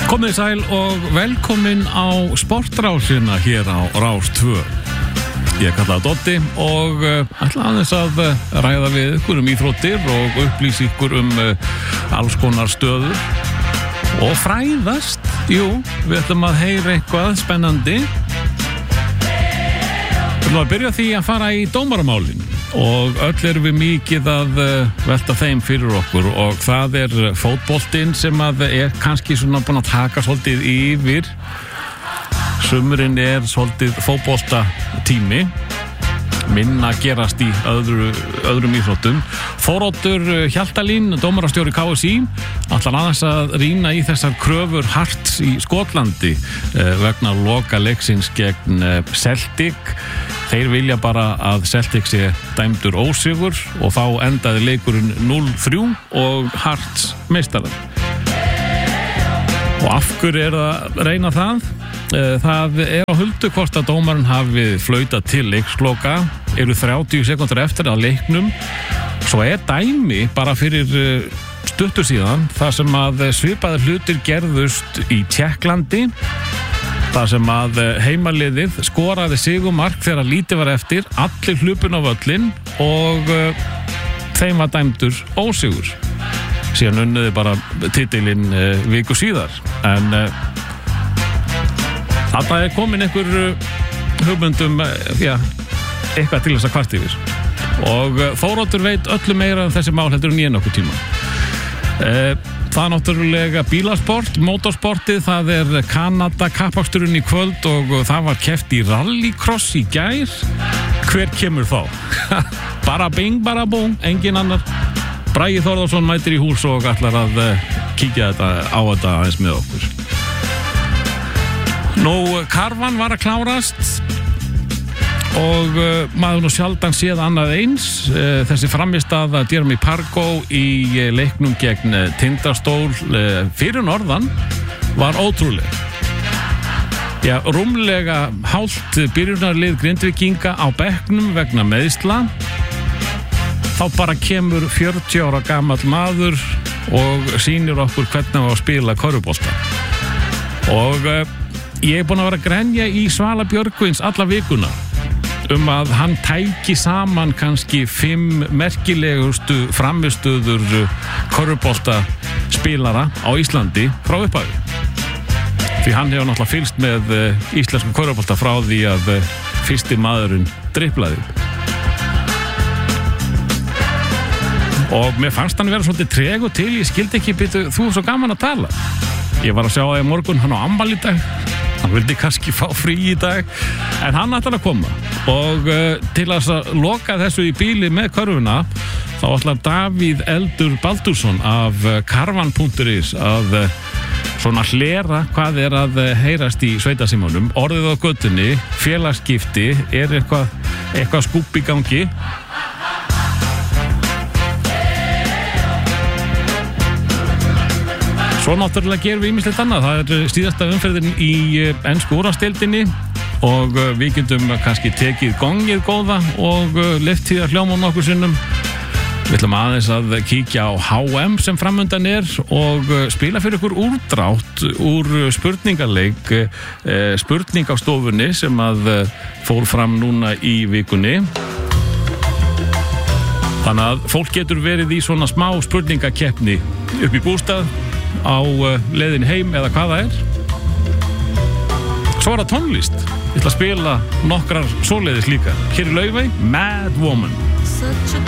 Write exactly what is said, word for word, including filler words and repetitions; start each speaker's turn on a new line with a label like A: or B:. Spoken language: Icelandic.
A: Komið sæl og velkomin á Sportrásina hér á Rás tvö. Ég kallaði Dotti og uh, ætla aðeins að uh, ræða við ykkur um íþróttir og upplýsa ykkur um uh, alls konar stöður og fræðast. Jú, við ætlum að heyra eitthvað spennandi. Við ætlum að byrja því að fara í dómaramálin og öll erum við mikið að uh, velta þeim fyrir okkur og það er fótboltinn sem að er kannski svona búin að taka svolítið yfir. Sumurinn er svolítið fótbolta tími, minna gerast í öðru, öðrum íþróttum. Þóroddur Hjaltalín, dómarastjóri K S í, ætlar aðeins að rýna í þessar kröfur Hearts í Skotlandi eh, vegna loka leiksins gegn eh, Celtic. Þeir vilja bara að Celtic sé dæmdur ósigur og þá endaði leikurinn núll þrjú og Hearts meistarar. Og af hverju er að reyna það? Það er á huldu hvort að dómarinn hafi flautað til leiksloka, eru þrjátíu sekúndur eftir að leiknum. Svo er dæmi bara fyrir stuttu síðan þar sem að svipaðir hlutir gerðust í Tékklandi, þar sem að heimaliðið skoraði sigurmark þegar lítið var eftir, allir hlupin á völlin og uh, þeim var dæmdur ósigur. Síðan unnuði bara titilinn uh, viku síðar, en uh, þarna er komin einhver uh, hugmyndum, uh, já, eitthvað til þess að kvart yfir. Og uh, Þóroddur veit öllu meira um þessi mál heldur en ég nokkuð tíma. Uh, Það er náttúrulega bílasport, motorsportið, það er Kanada kappaksturinn í kvöld og það var keppt í rallycross í gær. Hver kemur þá? Bara bing, bara búm, engin annar. Bragi Þórðarsson mætir í hús og ætlar að kíkja þetta, á þetta aðeins með okkur. Nú, karvan var að klárast og uh, maður nú sjaldan séð annað eins. Uh, þessi frammistaða Jeremy Pargo í uh, leiknum gegn uh, Tindastól uh, fyrir norðan var ótrúleg. Já, rúmlega hálft byrjunarlið Grindvíkinga á bekknum vegna meiðsla. Þá bara kemur fjörutíu ára gamall maður og sýnir okkur hvernig á að spila körfubolta. Og uh, ég er búin að vera að grenja í Svala Björgvins alla vikuna um að hann tæki saman kannski fimm merkilegustu frammistöður körfubolta spilara á Íslandi frá upphafi. Því hann hefur náttúrulega fylgst með íslensku körfubolta frá því að fyrsti maðurinn dribblaði. Og mér fannst hann vera svolítið treg og til, ég skildi ekki byrju, þú er svo gaman að tala. Ég var að sjá að í morgun hann á afmæli í dag. Hann vildi kannski fá frí í dag, en hann ætlar að koma. Og uh, til að loka þessu í bíli með körfuna, þá ætlar Davíð Eldur Baldursson af karvan punktur is að uh, svona hlera hvað er að uh, heyrast í sveitasímanum. Orðið á götunni, félagsskipti, er eitthvað, eitthvað skúbb í gangi. Svo náttúrulega gerum við ýmislegt annað. Það er síðasta umferðin í ensku úrvalsdeildinni og við getum kannski tekið gongið góða og leyft því að hljóma nokkur sinnum. Við ætlum aðeins að kíkja á H M sem framundan er og spila fyrir ykkur úrdrátt úr spurningaleik, spurningastofunni sem að fór fram núna í vikunni. Þannig að fólk getur verið í svona smá spurningakeppni upp í bústað á leiðin heim eða hvað það er. Svo er það tónlist. Ég ætla að spila nokkrar svoleiðis líka. Hér í Laufey, Mad Woman.